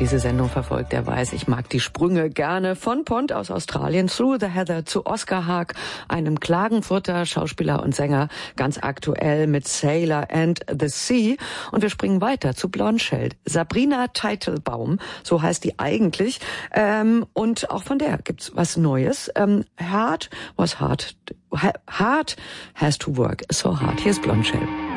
diese Sendung verfolgt, der weiß, ich mag die Sprünge gerne. Von Pont aus Australien, Through the Heather zu Oskar Haag, einem Klagenfurter Schauspieler und Sänger, ganz aktuell mit Sailor and the Sea. Und wir springen weiter zu Blondshell. Sabrina Teitelbaum, so heißt die eigentlich. Und auch von der gibt's was Neues. Hard has to work so hard. Hier ist Blondshell.